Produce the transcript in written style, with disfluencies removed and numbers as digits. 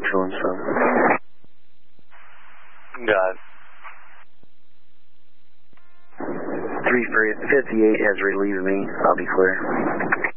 neutral and stuff. Got it. 358 has relieved me. I'll be clear.